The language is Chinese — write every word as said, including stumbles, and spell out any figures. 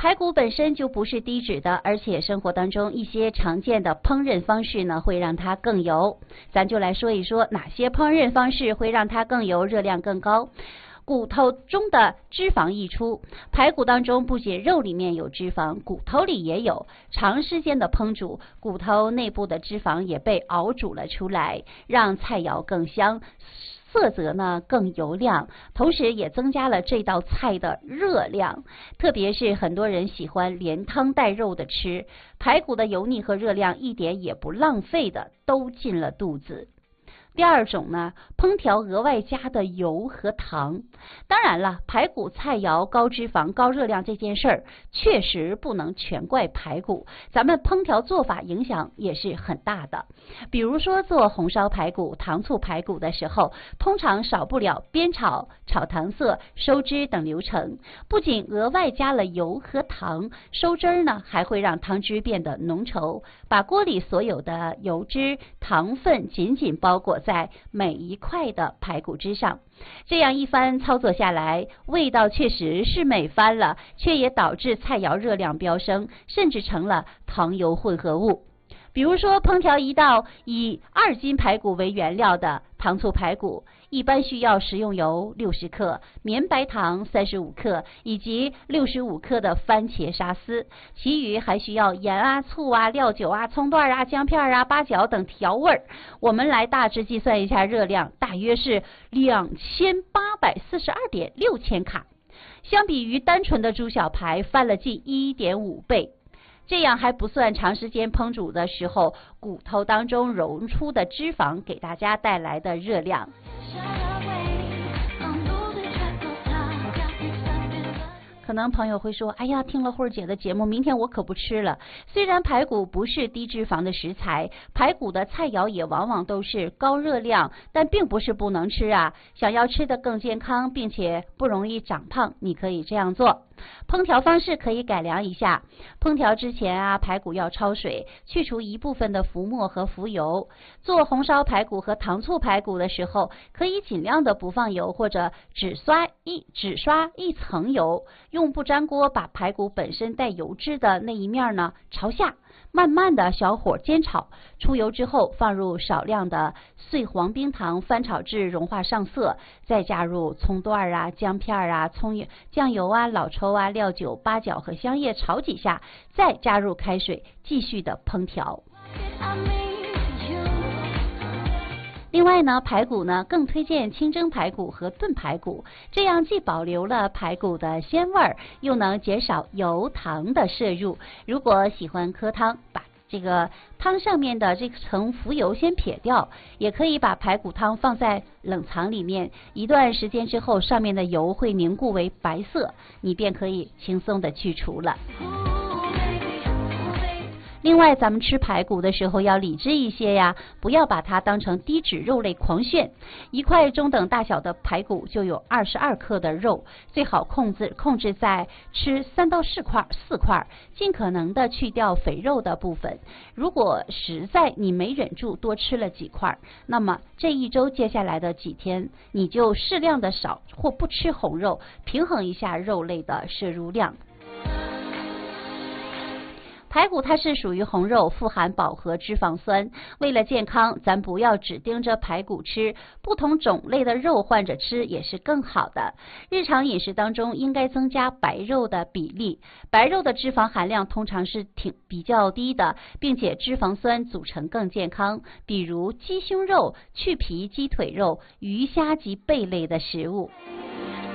排骨本身就不是低脂的，而且生活当中一些常见的烹饪方式呢，会让它更油。咱就来说一说哪些烹饪方式会让它更油，热量更高。骨头中的脂肪溢出，排骨当中不仅肉里面有脂肪，骨头里也有。长时间的烹煮，骨头内部的脂肪也被熬煮了出来，让菜肴更香，色泽呢更油亮，同时也增加了这道菜的热量。特别是很多人喜欢连汤带肉的吃，排骨的油腻和热量一点也不浪费的都进了肚子。第二种呢，烹调额外加的油和糖。当然了，排骨菜肴高脂肪高热量这件事儿确实不能全怪排骨，咱们烹调做法影响也是很大的。比如说做红烧排骨、糖醋排骨的时候，通常少不了煸炒、炒糖色、收汁等流程。不仅额外加了油和糖，收汁儿呢还会让汤汁变得浓稠，把锅里所有的油脂、糖分紧紧包裹在每一块的排骨之上。这样一番操作下来，味道确实是美翻了，却也导致菜肴热量飙升，甚至成了糖油混合物。比如说烹调一道以二斤排骨为原料的糖醋排骨，一般需要食用油六十克、绵白糖三十五克以及六十五克的番茄沙司，其余还需要盐啊、醋啊、料酒啊、葱段啊、姜片啊、八角等调味儿。我们来大致计算一下热量，大约是两千八百四十二点六千卡，相比于单纯的猪小排翻了近 一点五倍。这样还不算长时间烹煮的时候骨头当中溶出的脂肪给大家带来的热量。可能朋友会说，哎呀，听了慧儿姐的节目，明天我可不吃了。虽然排骨不是低脂肪的食材，排骨的菜肴也往往都是高热量，但并不是不能吃啊。想要吃得更健康，并且不容易长胖，你可以这样做。烹调方式可以改良一下，烹调之前啊，排骨要焯水，去除一部分的浮沫和浮油。做红烧排骨和糖醋排骨的时候，可以尽量的不放油，或者只刷一只刷一层油，用不粘锅把排骨本身带油脂的那一面呢朝下，慢慢的小火煎炒，出油之后放入少量的碎黄冰糖翻炒至融化上色，再加入葱段啊、姜片啊、葱油、酱油啊、老抽啊、料酒、八角和香叶炒几下，再加入开水继续的烹调。另外呢，排骨呢更推荐清蒸排骨和炖排骨，这样既保留了排骨的鲜味，又能减少油糖的摄入。如果喜欢喝汤，把这个汤上面的这层浮油先撇掉，也可以把排骨汤放在冷藏里面，一段时间之后，上面的油会凝固为白色，你便可以轻松的去除了。另外，咱们吃排骨的时候要理智一些呀，不要把它当成低脂肉类狂炫。一块中等大小的排骨就有二十二克的肉，最好控制控制在吃三到四块四块，尽可能的去掉肥肉的部分。如果实在你没忍住多吃了几块，那么这一周接下来的几天，你就适量的少或不吃红肉，平衡一下肉类的摄入量。排骨它是属于红肉，富含饱和脂肪酸。为了健康，咱不要只盯着排骨吃，不同种类的肉换着吃也是更好的。日常饮食当中应该增加白肉的比例，白肉的脂肪含量通常是挺比较低的，并且脂肪酸组成更健康，比如鸡胸肉、去皮鸡腿肉、鱼虾及贝类的食物。